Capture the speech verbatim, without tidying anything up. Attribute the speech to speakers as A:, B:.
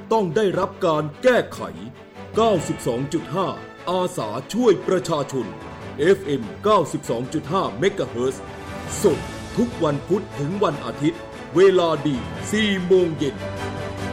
A: ต้องได้รับการแก้ไข เก้าสิบสองจุดห้า อาสาช่วยประชาชน เอฟ เอ็ม เก้าสิบสองจุดห้า เมกะเฮิรตซ์สดทุกวันพุธถึงวันอาทิตย์เวลาดี สี่โมงเย็น